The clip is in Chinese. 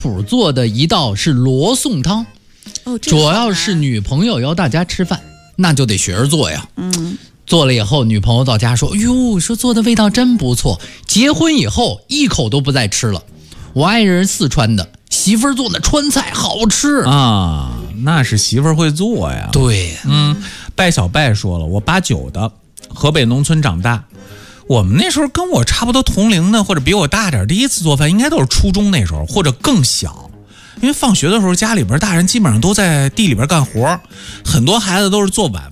谱做的一道是罗宋汤。主要是女朋友邀大家吃饭，那就得学着做呀。做了以后，女朋友到家说：“哟，说做的味道真不错。”结婚以后一口都不再吃了。我爱人四川的，媳妇儿做的川菜好吃啊，那是媳妇儿会做呀。 对， 拜小拜说了，我89的，河北农村长大。我们那时候跟我差不多同龄的，或者比我大点，第一次做饭应该都是初中那时候，或者更小。因为放学的时候，家里边大人基本上都在地里边干活，很多孩子都是做晚